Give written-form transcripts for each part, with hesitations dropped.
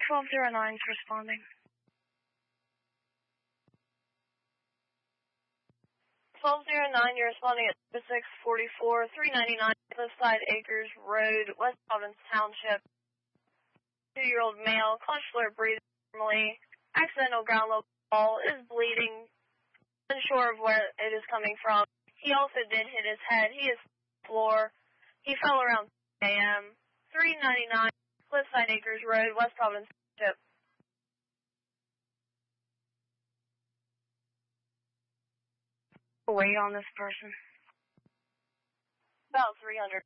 1209's responding. 1209, you're responding at 644, 399 Cliffside Acres Road, West Providence Township. 2-year-old male, conscious alert, breathing normally, accidental ground level fall, is bleeding, unsure of where it is coming from. He also did hit his head. He is floor. He fell around 6 a.m. 399 Cliffside Acres Road, West Providence Township. Weight on this person? About 300.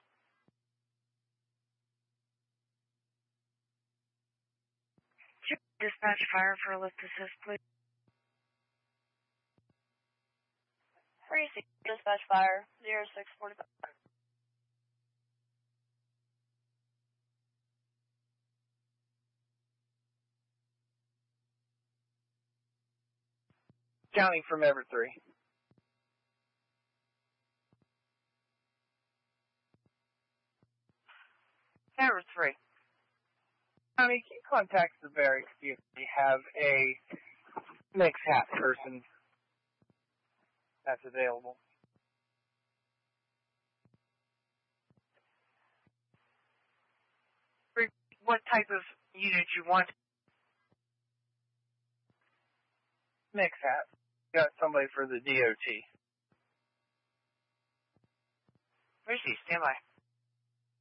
Dispatch fire for a lift assist, please. Dispatch fire, 0645. Counting from Everett 3. Everett 3. County, can you contact the barracks see if they have a mixed hat person that's available? What type of unit you want? Mixed hat. Got somebody for the DOT. Where's he? Stand by.